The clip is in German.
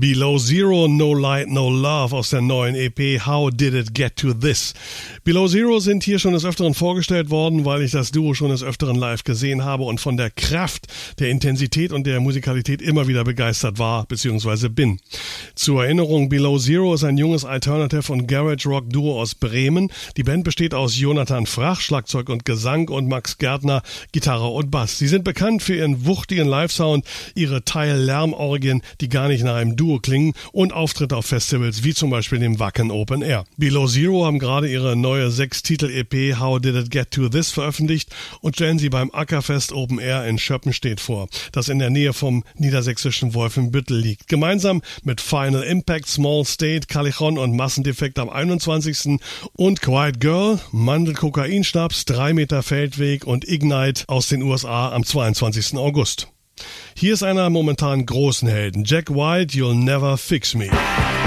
Below Zero, No Light, No Love aus der neuen EP How Did It Get to This? Below Zero sind hier schon des Öfteren vorgestellt worden, weil ich das Duo schon des Öfteren live gesehen habe und von der Kraft, der Intensität und der Musikalität immer wieder begeistert war bzw. bin. Zur Erinnerung, Below Zero ist ein junges Alternative- und Garage-Rock-Duo aus Bremen. Die Band besteht aus Jonathan Frach, Schlagzeug und Gesang, und Max Gärtner, Gitarre und Bass. Sie sind bekannt für ihren wuchtigen Live-Sound, ihre Teil-Lärmorgien, die gar nicht nach einem Duo klingen, und Auftritte auf Festivals wie zum Beispiel dem Wacken Open Air. Below Zero haben gerade ihre neue 6-Titel-EP How Did It Get to This veröffentlicht und stellen sie beim Ackerfest Open Air in Schöppenstedt vor, das in der Nähe vom niedersächsischen Wolfenbüttel liegt. Gemeinsam mit Final Impact, Small State, Callejon und Massendefekt am 21. und Quiet Girl, Mandel-Kokain-Schnaps, 3 Meter Feldweg und Ignite aus den USA am 22. August. Hier ist einer momentan großen Helden, Jack White, You'll Never Fix Me.